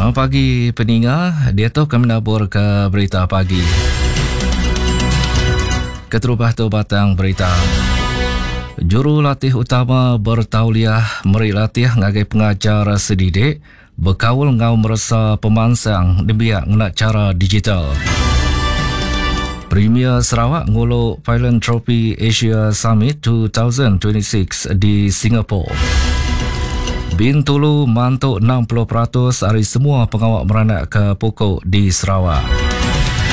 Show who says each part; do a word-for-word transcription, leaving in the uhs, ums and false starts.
Speaker 1: Selamat pagi pendengar, dia tu kami nabur ke berita pagi. Keterubah tu batang berita. Jurulatih utama bertauliah meri latih ngagai pengajar sedidik berkaul ngau merasa pemansang demiak nak cara digital. Premier Sarawak nguluk Philanthropy Asia Summit dua ribu dua puluh enam di Singapura. Bintulu mantuk enam puluh peratus dari semua pengawak beranak ke pokok di Sarawak.